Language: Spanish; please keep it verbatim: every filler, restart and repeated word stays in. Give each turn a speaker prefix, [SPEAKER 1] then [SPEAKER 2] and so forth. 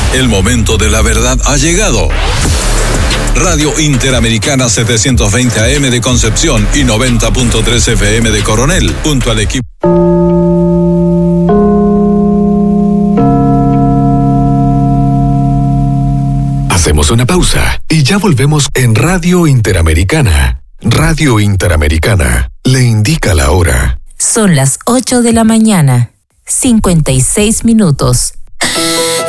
[SPEAKER 1] El momento de la verdad ha llegado. Radio Interamericana setecientos veinte A M de Concepción y noventa punto tres F M de Coronel, junto al equipo.
[SPEAKER 2] Hacemos una pausa y ya volvemos en Radio Interamericana. Radio Interamericana le indica la hora.
[SPEAKER 3] Son las ocho de la mañana, cincuenta y seis minutos.